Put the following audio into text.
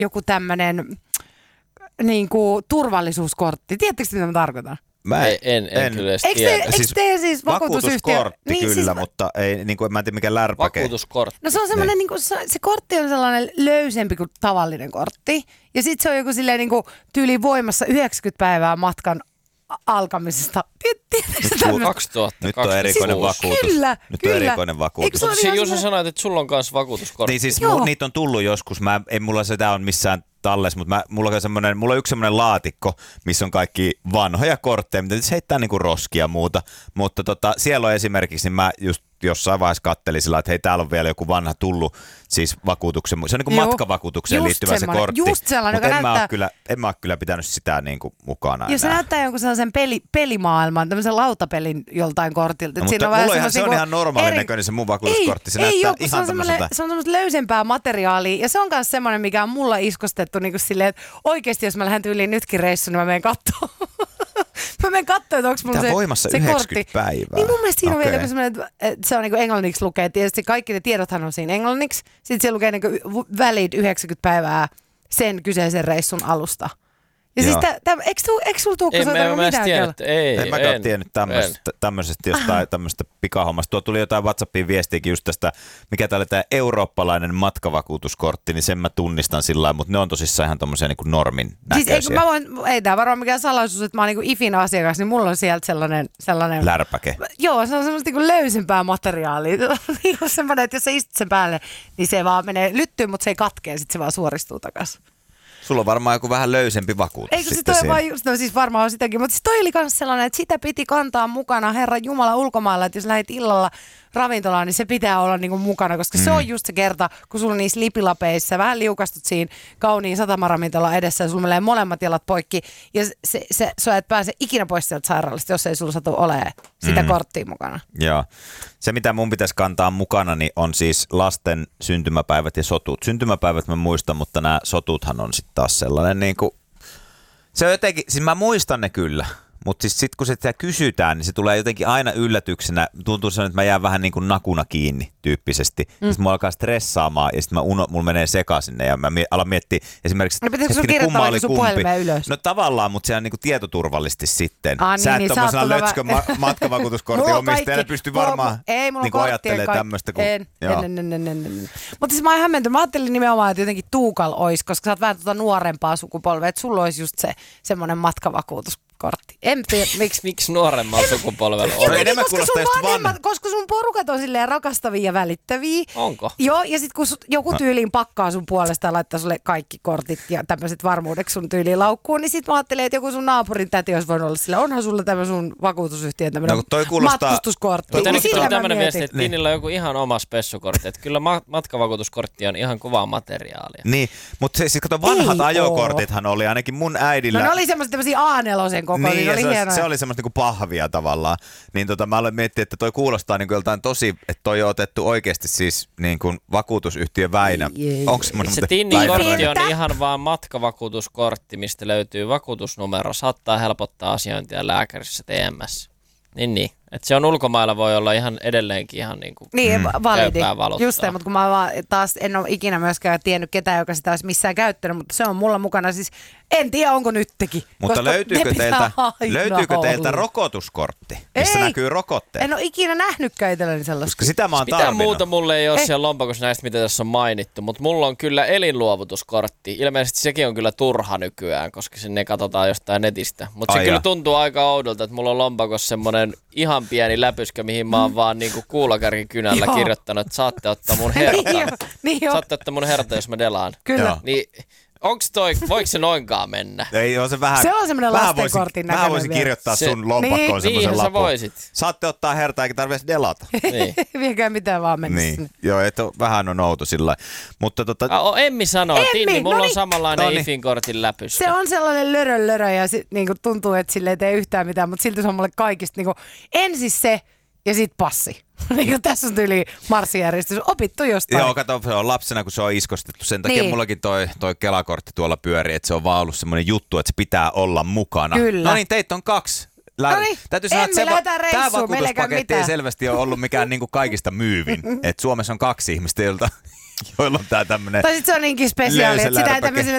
joku tämmönen niinku turvallisuuskortti. Tiedättekö mitä mä tarkoitan? Mä en kyllä edes tiedä. Eikö te siis vakuutuskortti kyllä, siis, mutta ei, niin kuin, mä en tiedä mikä lärpäke. Vakuutuskortti. No se on semmoinen, niin. Se kortti on sellainen löysempi kuin tavallinen kortti. Ja sit se on joku silleen niin kuin tyyli voimassa 90 päivää matkan alkamisesta. Nyt 2000. Nyt on erikoinen siis, vakuutus. Kyllä, nyt on erikoinen vakuutus. Mutta Juuso sanoit, että sulla on myös vakuutuskortti. Niin siis niitä on tullut joskus. Ei mulla sitä on missään tallessa, mutta mulla on yksi semmoinen laatikko, missä on kaikki vanhoja kortteja, mitä heittää niinku roskia ja muuta. Mutta siellä on esimerkiksi, niin mä just jossain vaiheessa kattelin sillä, että hei, täällä on vielä joku vanha tullut siis vakuutuksen. Se on niin kuin matkavakuutukseen liittyvä se kortti. Just sellainen, joka näyttää. En mä ole kyllä pitänyt sitä niin kuin mukana enää. Ja se näyttää jonkun sellaisen pelimaailman, tämmöisen lautapelin joltain kortilta. No, mutta se on ihan normaalin näköinen se mun vakuutuskortti. Se näyttää ihan tämmöiseltä. Se on semmoista löysempää materiaalia ja se on myös semmoinen, mikä on mulla iskostettu niin kuin silleen, että oikeasti jos mä lähden tyyliin nytkin reissuun, niin mä menen katsomaan. Mä menen katsomaan, että onko mulla voimassa se 90 kortti. Päivää. Niin mun mielestä siinä on vielä semmoinen, että se on niin kuin englanniksi lukee. Tietysti kaikki ne tiedothan on siinä englanniksi. Sitten se lukee niin kuin valid 90 päivää sen kyseisen reissun alusta. Ja siis eikö sulla Tuukka soittanut mitään? En mäkään tiennyt tämmöisestä jostain tämmöistä pikahommasta. Tuo tuli jotain WhatsAppiin viestiäkin just tästä, mikä täällä tämä eurooppalainen matkavakuutuskortti, niin sen mä tunnistan sillä lailla, mutta ne on tosissaan ihan tommosia niin kuin normin näköisiä. Siis ei tää varmaan mikään salaisuus, että mä oon niin kuin IFin asiakas, niin mulla on sieltä sellainen lärpäke. Joo, se on semmoista niin kuin löysempää materiaalia. Niin kuin semmoinen, että jos sä istut sen päälle, niin se vaan menee lyttyyn, mutta se ei katkee, sitten se vaan suoristuu takaisin. Sulla on varmaan joku vähän löysempi vakuutus. Eikö se toi vaan just, no siis varmaan on sitäkin, mutta siis toi oli myös sellainen, että sitä piti kantaa mukana Herran Jumala ulkomailla, että jos lähdit illalla ravintolaan, niin se pitää olla niinku mukana, koska se on just se kerta, kun sulla niissä lipilapeissa vähän liukastut siinä kauniin satamaravintolan edessä ja sulla menee molemmat jalat poikki ja sä et pääse ikinä pois sieltä sairaalasta, jos ei sulla satu olemaan sitä korttia mukana. Joo. Se, mitä mun pitäisi kantaa mukana, niin on siis lasten syntymäpäivät ja sotut. Syntymäpäivät mä muistan, mutta nämä sotuthan on sitten taas sellainen niin kuin, se on jotenkin, siis mä muistan ne kyllä. Mutta siis sitten kun sitä kysytään, niin se tulee jotenkin aina yllätyksenä. Tuntuu sellainen, että mä jään vähän niin kuin nakuna kiinni tyyppisesti. Sitten mä alkaa stressaamaan ja sitten mulla menee sekaisin ja mä alan miettiä esimerkiksi, no pitäisikö sun kirjoittaa sun puhelimeen ylös? No tavallaan, mutta se on niin kuin tietoturvallisesti sitten. Sä et tommosena lötskön matkavakuutuskortin omistajana pysty varmaan niin ajattelemaan tämmöistä. En. Mutta siis mä oon hämmentynyt. Mä ajattelin nimenomaan, että jotenkin Tuukal olisi, koska sä oot vähän nuorempaa sukupolvea, että sulla olisi just se semmoinen matkavakuutuskortti. En tiedä, miksi nuoremmalla sukupolvella on? Koska sun porukat on silleen rakastavia ja välittäviä. Onko? Joo, ja sit kun joku tyyliin pakkaa sun puolesta ja laittaa sulle kaikki kortit ja tämmöiset varmuudeksi sun tyyliin laukkuun, niin sit mä ajattelin, että joku sun naapurin täti olisi voinut olla silleen, onhan sulla tämmöinen sun vakuutusyhtiön tämmöinen matkustuskortti. Mutta nyt on tämmöinen viesti, että Tiinillä on joku ihan oma spessukortti, että kyllä matkavakuutuskortti on ihan kovaa materiaalia. Niin, mutta siis kato, vanhat ajokortithan oli ainakin mun äidillä. No ne oli tämmöisiä A4 kokoisia. Se oli semmoista niinku pahvia tavallaan. Niin mä aloin miettiä, että toi kuulostaa niinku joltain tosi, että toi on otettu oikeasti siis niinku vakuutusyhtiö Väinö. Onko se Tinnin kortti on ihan vaan matkavakuutuskortti, mistä löytyy vakuutusnumero. Saattaa helpottaa asiointia lääkärissä TMS. Niin. Että se on ulkomailla voi olla ihan edelleenkin ihan niinku validi. Valuuttaa. Just mutta kun mä taas en ole ikinä myöskään tiennyt ketään, joka sitä olisi missään käyttänyt, mutta se on mulla mukana siis, en tiedä onko nyttekin. Mutta löytyykö teiltä rokotuskortti, missä näkyy rokotteet? En ole ikinä nähnytkään itselleni sellaista. Koska sitä mä oon mitään muuta mulle ei ole siellä lompakossa näistä, mitä tässä on mainittu, mutta mulla on kyllä elinluovutuskortti. Ilmeisesti sekin on kyllä turha nykyään, koska sinne katsotaan jostain netistä. Mutta se kyllä tuntuu aika oudolta, että mulla on lompakossa semmoinen ihan pieni läpyskä, mihin mä oon vaan niinku kuulakärkikynällä kirjoittanut, että saatte ottaa mun hertan. Saatte ottaa mun hertan, jos mä delaan. Kyllä. Niin, voiko se noinkaan mennä? Ei, se on semmoinen lastenkortin näköinen. Mä voisin kirjoittaa sun lompakkoon semmoisen lapun. Sä voisit. Saatte ottaa hertaa, eikä tarvitse delata. Niin. Viekää mitään vaan mennä sinne. Joo, vähän on outo sillä mutta Emmi sanoo, Tinni, mulla on samanlainen IFin kortin läpyskä. Se on sellainen lörö ja niinku tuntuu, että sille ei tee yhtään mitään, mutta silti se on mulle kaikista niinku ensin se ja sit passi. Tässä on tyyli marssijärjestys. Opittu jostain. Joo, kato, se on lapsena, kun se on iskostettu. Sen takia mullakin toi Kela-kortti tuolla pyörii, että se on vaan ollut semmoinen juttu, että se pitää olla mukana. Kyllä. No niin, teitä on 2. Täytyy sanoa, että tämä vakuutuspaketti ei selvästi ole ollut mikään niinku kaikista myyvin. Et Suomessa on 2 ihmistä, joilla on tää tämmönen. Tai sit se on niinkin spesiaali, että sitä ei tämmöisille